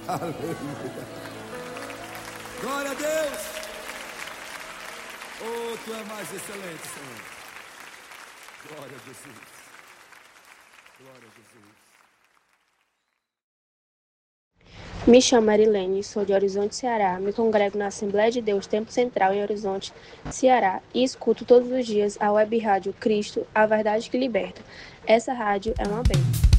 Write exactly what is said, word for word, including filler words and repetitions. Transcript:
Aleluia. Glória a Deus. Oh, tu é mais excelente, Senhor. Glória a Jesus. Glória a Jesus. Me chamo Marilene, sou de Horizonte, Ceará. Me congrego na Assembleia de Deus Tempo Central em Horizonte, Ceará e escuto todos os dias a web rádio Cristo, a verdade que liberta. Essa rádio é uma bênção.